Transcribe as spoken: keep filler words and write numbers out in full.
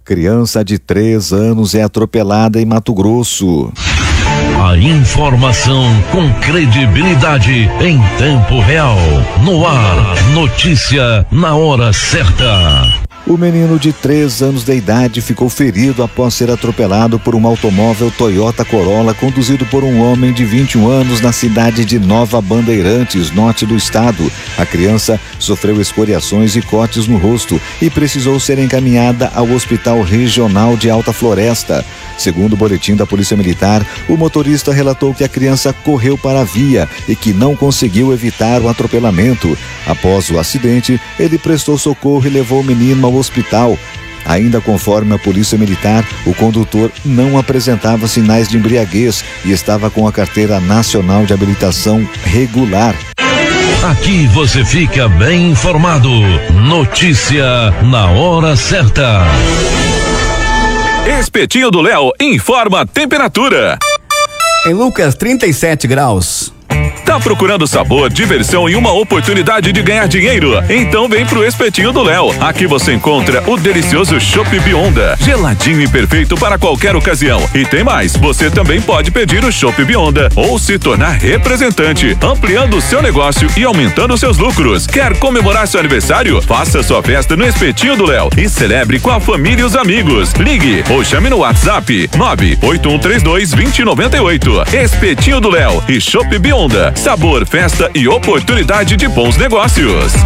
Criança de três anos é atropelada em Mato Grosso. A informação com credibilidade em tempo real. No ar, notícia na hora certa. O menino de três anos de idade ficou ferido após ser atropelado por um automóvel Toyota Corolla conduzido por um homem de vinte e um anos na cidade de Nova Bandeirantes, norte do estado. A criança sofreu escoriações e cortes no rosto e precisou ser encaminhada ao Hospital Regional de Alta Floresta. Segundo o boletim da Polícia Militar, o motorista relatou que a criança correu para a via e que não conseguiu evitar o atropelamento. Após o acidente, ele prestou socorro e levou o menino ao hospital. Ainda conforme a Polícia Militar, o condutor não apresentava sinais de embriaguez e estava com a Carteira Nacional de Habilitação regular. Aqui você fica bem informado. Notícia na hora certa. Espetinho do Léo informa a temperatura. Em Lucas, trinta e sete graus. Tá procurando sabor, diversão e uma oportunidade de ganhar dinheiro? Então vem pro Espetinho do Léo. Aqui você encontra o delicioso Chopp Bionda, geladinho e perfeito para qualquer ocasião. E tem mais, você também pode pedir o Chopp Bionda ou se tornar representante, ampliando o seu negócio e aumentando seus lucros. Quer comemorar seu aniversário? Faça sua festa no Espetinho do Léo e celebre com a família e os amigos. Ligue ou chame no WhatsApp nove oito um três dois, dois zero nove oito. Espetinho do Léo e Chopp Bionda. Sabor, festa e oportunidade de bons negócios.